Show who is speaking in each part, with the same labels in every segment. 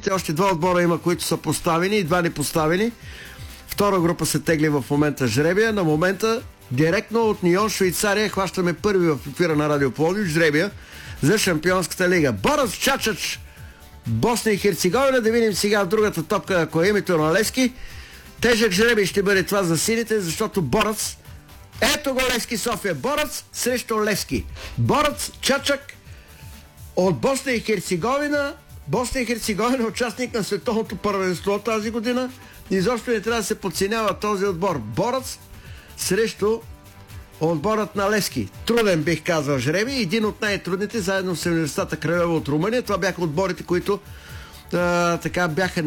Speaker 1: поставените. Още два отбора има, които са поставени и два непоставени. Втора група се тегли в момента жребия. На момента директно от Ньон, Швейцария, хващаме първи в ефира на Радио Пловдив жребия за Шампионската лига. Борец Чачач, Босна и Херцеговина. Да видим сега в другата топка, ако е името на Левски. Тежък жребий ще бъде това за сините, защото Борец, ето го Левски София, Борец срещу Левски. Борец Чачак от Босна и Херцеговина. Босна и Херцеговина е участник на световното първенство тази година. Изобщо не трябва да се подценява този отбор. Борец срещу отборът на Левски. Труден, бих казал, жребий. Един от най-трудните, заедно с Университета Кралева от Румъния. Това бяха отборите, които така бяха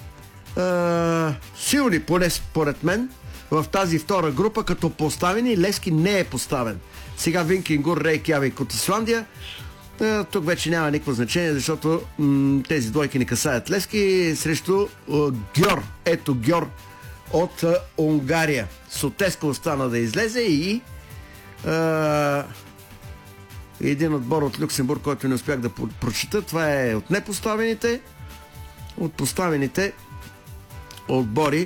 Speaker 1: силни, поне според мен, в тази втора група, като поставени. Левски не е поставен. Сега Винкингур, Рейкявик от Исландия. Тук вече няма никакво значение, защото тези двойки не касаят Левски срещу Гьор. Ето Гьор от Унгария. Сотеска остана да излезе и един отбор от Люксембург, който не успях да прочита. Това е от непоставените. От поставените отбори.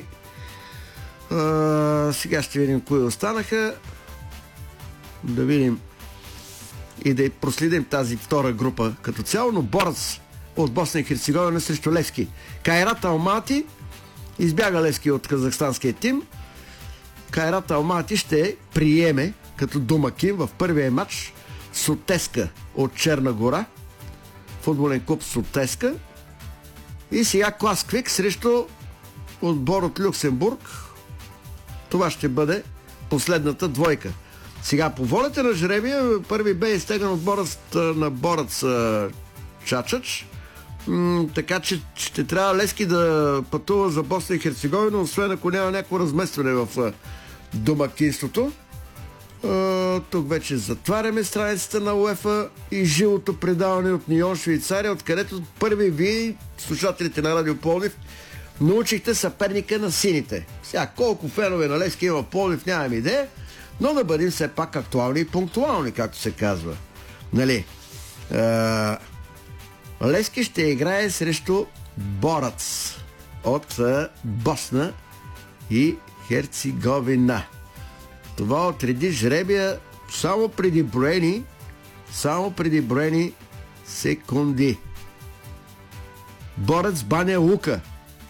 Speaker 1: Сега ще видим кои останаха. Да видим и да проследим тази втора група като цяло, но Борец от Босна и Херцеговина срещу Левски. Кайрат Алмати избяга Левски от казахстанския тим. Кайрат Алмати ще приеме като домакин в първия матч Сотеска от Черна гора. Футболен клуб Сотеска. И сега Класквик срещу отбор от Люксембург. Това ще бъде последната двойка. Сега по волята на жребия първи бе изтеган отборът на Борец Чачач. Така че ще трябва Левски да пътува за Босна и Херцеговина, освен ако няма някакво разместване в домакинството. Тук вече затваряме страницата на УЕФА и живото предаване от Ньон, Швейцария, откъдето първи вие, слушателите на Радио Пловдив, научихте съперника на сините. Сега колко фенове на Левски има в Пловдив, нямам идея, но да бъдем все пак актуални и пунктуални, както се казва. Нали? Левски ще играе срещу Борец от Босна и Херцеговина. Това отреди жребия само преди броени секунди. Борец Баня Лука.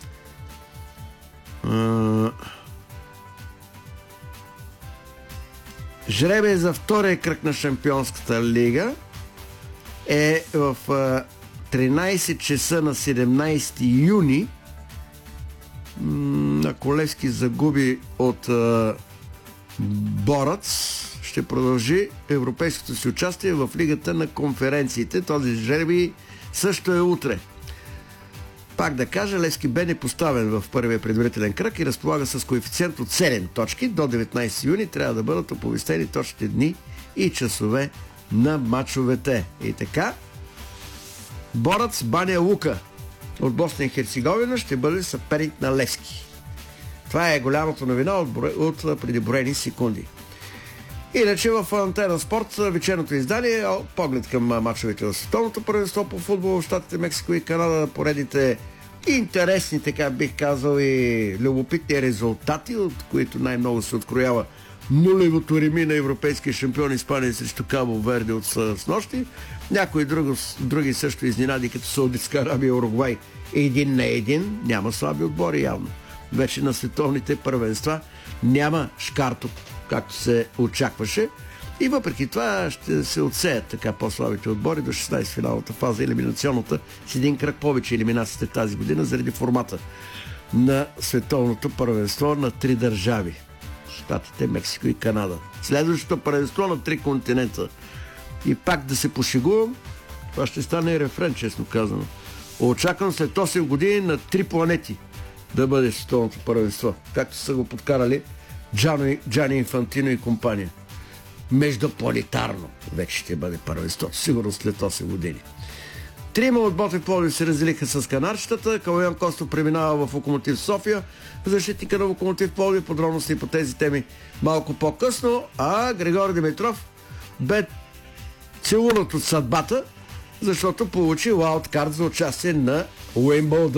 Speaker 1: Жребия за втория кръг на Шампионската лига е в 13 часа на 17 юни. Ако Левски загуби от Борец, ще продължи европейското си участие в Лигата на конференциите. Този жребий също е утре. Пак да кажа, Левски бе непоставен в първия предварителен кръг и разполага с коефициент от 7 точки. До 19 юни трябва да бъдат оповестени точните дни и часове на мачовете. И така, Борец Баня Лука от Босна и Херцеговина ще бъде съперник на Левски. Това е голямата новина от преди броени секунди. Иначе в Антена Спорт, вечерното издание, поглед към мачовете в световното първенство по футбол в Щатите, Мексико и Канада, поредните интересни, така бих казал, и любопитни резултати, от които най-много се откроява нулевото реми на европейския шампион Испания срещу Кабо Верде от снощи. Някои други също изненади, като Саудитска Арабия и Уругвай 1-1. Няма слаби отбори явно. Вече на световните първенства няма шкарто, както се очакваше. И въпреки това ще се отсеят така по-слабите отбори до 16-финалната фаза, елиминационната, с един кръг повече елиминациите тази година, заради формата на световното първенство на 3 държави. Щатите, Мексико и Канада. Следващото първенство на 3 континента. И пак да се пошегувам, това ще стане рефрен, честно казано. Очаквам след 8 години на 3 планети да бъде световното първенство, както са го подкарали Джани Инфантино и компания. Междупланетарно вече ще бъде първенството, сигурно след 8 години. 3 от Ботев Пловдив се разделиха с канарчетата. Калоян Костов преминава в Локомотив София. Защитника на Локомотив Пловдив, подробности по тези теми малко по-късно. А Григор Димитров бе целунат от съдбата, защото получи лауткарт за участие на Уимбълдън.